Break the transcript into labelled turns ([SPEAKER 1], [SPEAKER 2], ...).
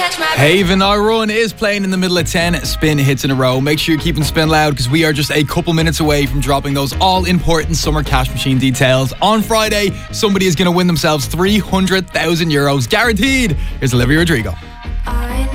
[SPEAKER 1] Haven Our Run is playing in the middle of 10 spin hits in a row. Make sure you're keeping spin loud because we are just a couple minutes away from dropping those all-important summer cash machine details. On Friday, somebody is going to win themselves €300,000 guaranteed. Here's Olivia Rodrigo.